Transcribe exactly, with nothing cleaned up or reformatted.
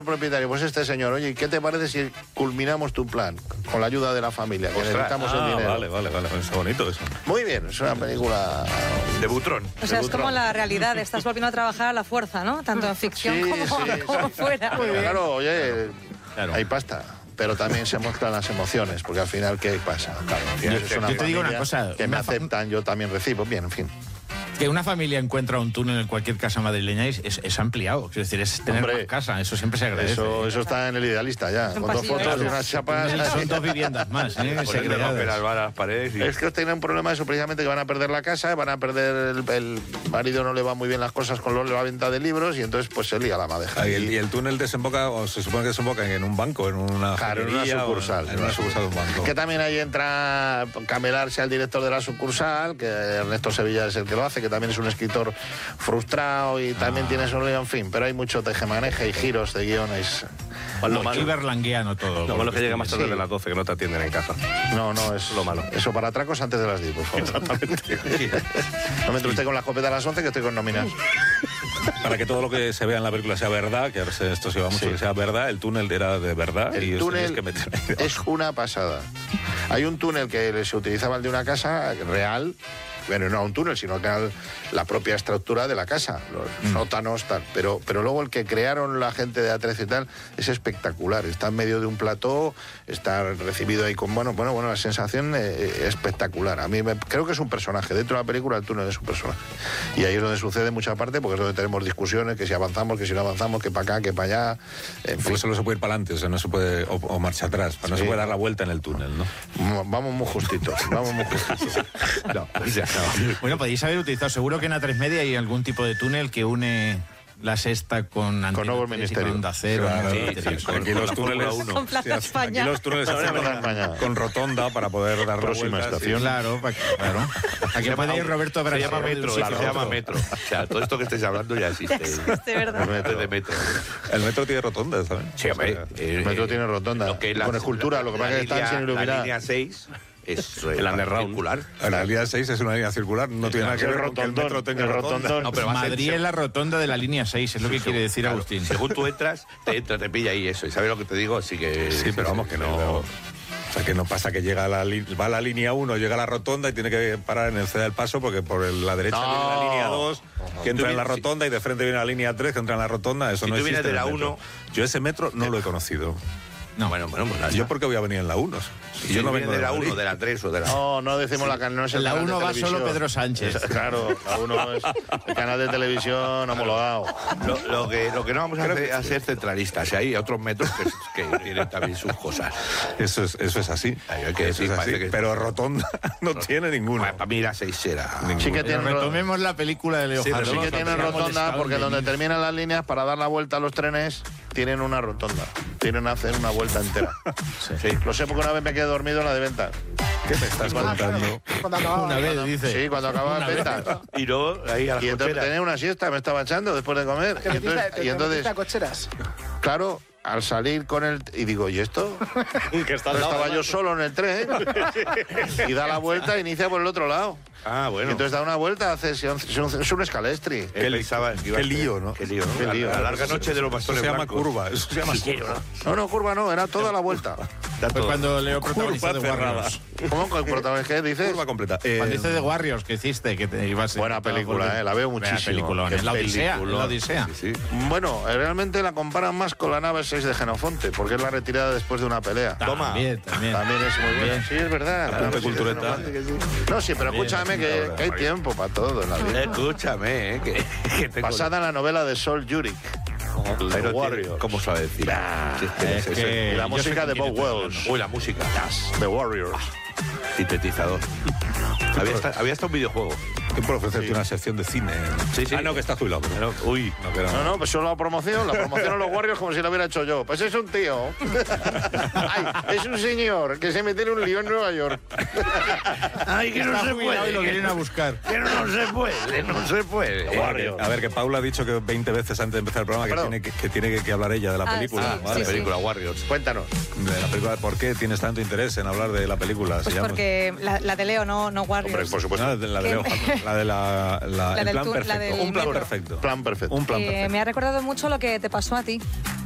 Propietario, pues este señor, oye, ¿qué te parece si culminamos tu plan con la ayuda de la familia? Que Ostras, necesitamos ah, el dinero. Vale, vale, vale, es bonito eso. Muy bien, es una película de Butrón. O sea, de es como la realidad, estás volviendo a trabajar a la fuerza, ¿no? Tanto en ficción Sí, como, sí, como sí. fuera. Muy bien. Claro, oye, Claro. hay pasta. Pero también se mezclan las emociones, porque al final, ¿qué pasa? Claro, Yo- es una yo te digo una familia cosa, que me una fa- aceptan, yo también recibo. Bien, en fin. Que una familia encuentra un túnel en cualquier casa madrileña es, es, es ampliado. Es decir, es tener Hombre, más casa. Eso siempre se agradece. Eso, eso está en el idealista ya. Es un Con dos pasillo fotos y extra. unas chapas. Son dos viviendas más, ¿eh? Ponerle segregadas. papel al bar a las paredes y... Es que tienen un problema de eso, precisamente, que van a perder la casa, van a perder el, el marido, no le va muy bien las cosas con lo- la venta de libros y entonces pues se lía la madeja. Ah, y, el, Y- y el túnel desemboca, o se supone que desemboca en un banco, en una Claro, en una joyería o sucursal. En una sucursal de un banco. Que también ahí entra Camelarse al director de la sucursal, que Ernesto Sevilla es el que lo hace, que también es un escritor frustrado y también Ah. tiene su lío, en fin, pero hay mucho tejemaneja y giros de guiones. Lo Muy berlanguiano todo. Lo malo es que llega más tarde Sí. de las doce, que no te atienden en casa. No, no, es Lo malo. Eso para atracos antes de las diez, por favor. Exactamente. No me entre usted con la escopeta a las once, que estoy con nóminas. Para que todo lo que se vea en la película sea verdad, que ahora se- esto se va mucho, Sí. que sea verdad, el túnel era de verdad. y El os túnel tenéis que meter ahí debajo. es una pasada. Hay un túnel que se utilizaba el de una casa real, bueno, no un túnel, sino que era la propia estructura de la casa, los sótanos, tal. Pero, pero luego el que crearon la gente de A trece y tal es espectacular. Está en medio de un plató, está recibido ahí con, bueno, bueno, bueno, la sensación eh, espectacular. A mí me, creo que es un personaje. Dentro de la película el túnel es un personaje. Y ahí es donde sucede mucha parte, porque es donde tenemos discusiones, que si avanzamos, que si no avanzamos, que para acá, que para allá. En Porque fin. solo se puede ir para adelante, o sea, no se puede, o, o marcha atrás, no Sí. se puede dar la vuelta en el túnel, ¿no? Vamos muy justitos, vamos muy justitos. No, ya no. Bueno, podéis haber utilizado, seguro que en A tres Media hay algún tipo de túnel que une la Sexta con Antena Nuevo tres y Ministerio. con Onda Cero. Claro, ¿no? sí, Es decir, sí, con- aquí los túneles Con Plaza sí, España. Aquí los túneles Plaza ahora España. con rotonda para poder dar Próxima la vuelta. estación. sí. Claro, pa- claro. Aquí puede ir Roberto Se Brasero llama de un metro, sitio eso a se llama otro. metro. O sea, todo esto que estáis hablando ya existe. Ya existe, ¿verdad? Metro de metro. El metro tiene rotonda, ¿sabes? Sí, hombre. eh, El metro eh, tiene rotonda, lo que es la- con escultura, lo que la pasa es que están línea- sin iluminar. La línea seis es eh, El underground. circular. La línea seis es una línea circular, no tiene nada que el ver con que el rotondón, metro tenga el rotonda. rotondón. No, pero va a ser- Madrid es la rotonda de la línea seis, es lo que quiere decir Claro, Agustín. según tú entras, te entra, te pilla ahí eso. ¿Y sabes lo que te digo? Así que... Sí, pero vamos, que no... O sea, que no pasa que llega a la li- va a la línea uno, llega a la rotonda y tiene que parar en el C del Paso porque por el- la derecha No. viene la línea dos, que entra en la vienes- rotonda, y de frente viene la línea tres, que entra en la rotonda. Eso Si no tú existe vienes de en el la metro. uno- Yo ese metro no lo he conocido. No, Bueno, bueno, pues nada. ¿Yo por qué voy a venir en la uno? Si Si yo no vienes vengo de la Madrid. uno, de la tres o de la... No, no decimos la canal, no es el En la canal de uno va televisión. solo Pedro Sánchez. Es- Claro, la uno es el canal de televisión homologado. Lo, lo que, lo que no vamos a hacer es ser centralistas. Y hay otros metros que, que tienen también sus cosas. Eso es, eso es así. Ay, hay que Eso decir, es así. parece que- Pero rotonda no tiene ninguna. Bueno, para mí la seis era... Sí que Pero tienen, ro- retomemos la película de Leo Sí, Harlem. sí que tienen Habíamos rotonda, estado porque en donde Benín. terminan las líneas, para dar la vuelta a los trenes, tienen una rotonda. Tienen que hacer una vuelta entera. Sí. Lo sé porque una vez me quedé dormido en la de venta. ¿Qué me estás contando? Una vez, dice. Sí, cuando acababa de venta. Y luego ahí a las Y entonces cocheras. tenía una siesta, me estaba echando después de comer. Te Y metiste, entonces, te- y te entonces metiste a cocheras. claro, al salir con el... Y digo, ¿y esto? Que está Pero estaba yo solo en el tren y da la vuelta e inicia por el otro lado. Ah, Y bueno. entonces da una vuelta, hace, es un, es un escalestri. Él pensaba que iba a qué ser- lío, ¿no? Qué lío, ¿no? Qué lío. La, la larga noche de los Eso bastones se llama blancos. curva. Eso se llama curva. No, no, curva no, era toda la vuelta. Está Fue todo. cuando Leo protagonizó Curva de cerrada. Warriors. ¿Cómo que el protagonista qué dices? Curva completa. Eh, Cuando dice de Warriors que hiciste, que te ibas... Buena película, eh, la veo muchísimo. Buena peliculón, Qué en la Odisea, en peliculón. la Odisea. Sí, sí. Bueno, eh, realmente la comparan más con la nave seis de Genofonte, porque es la retirada después de una pelea. Toma. También, también. También es muy buena. Bien. Sí, es verdad. la Apunte nave seis de cultureta. Genofonte, que sí. No, sí, pero escúchame que, que hay tiempo para todo en la vida. Escúchame, ¿eh? Que, que tengo- Basada en la novela de Sol Yurik. Pero The tiene- Warrior. ¿Cómo sabe decir? Si es que Es no sé, que Y la yo música sé de con Bob quién estoy Wells. Uy, la música. The Warriors. Sintetizador. Había hasta, había hasta un videojuego. ¿Qué puedo ofrecerte una sección de cine? Sí, sí. Ah, no, que está jubilado. Pero- uy. No, que no. No, no, pues solo la promoción, la promoción a los Warriors como si la hubiera hecho yo. Pues es un tío. Ay, es un señor que se mete en un lío en Nueva York. Ay, que no Está se jubilado y lo puede. vienen a buscar. Que no se puede, no se puede. Warriors. A ver, que Paula ha dicho que veinte veces antes de empezar el programa que Perdón. tiene que, que tiene que, que hablar ella de la Ah, película. sí, Vale. La sí, película Warriors. Cuéntanos. De la película. ¿Por qué tienes tanto interés en hablar de la película? Se Pues llama- porque la, la de Leo, no, no Warriors. Hombre, por supuesto. No, de la de Leo Harlem, la de la, la- La el del plan tu- la perfecto. del Un plan metro. perfecto. Plan perfecto. Un plan Eh, perfecto. me ha recordado mucho lo que te pasó a ti.